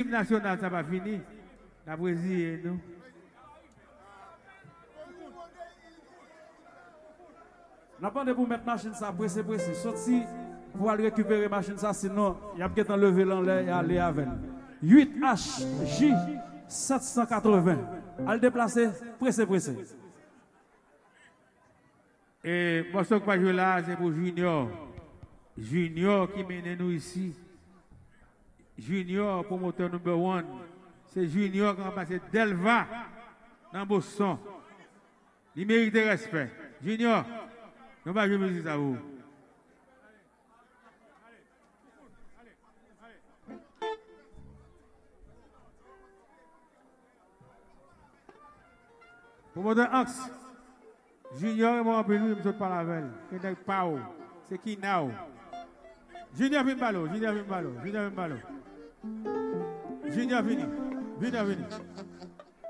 l'équipe nationale, ça va finir. La Brésil, nous. N'a pas de pour mettre machine ça pressé. Sorti pour aller récupérer machine ça, sinon, il y a peut-être enlevé l'enlève et aller avec. 8HJ 780. Al déplacer, pressé. Et moi, ce que je joue là, c'est pour Junior. Junior qui mène nous ici. Junior, promoteur numéro 1. C'est Junior qui a passé Delva dans Boston. Il mérite respect. Junior, nous allons jouer musique à vous. Promoteur Axe. Junior, moi, je ne sais pas la veille. C'est qui now? Junior vini.